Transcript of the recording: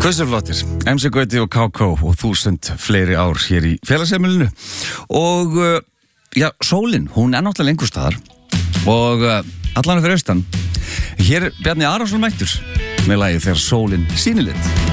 Hversu flottir, MC Gauti og KK og 1000 fleiri ár hér í félagsheimilinu. Og já, sólin, hún náttúrulega lengur staðar. Og allan fyrir austan. Hér er Bjarni Arason mættur með lagið Þegar sólin sýnir lit.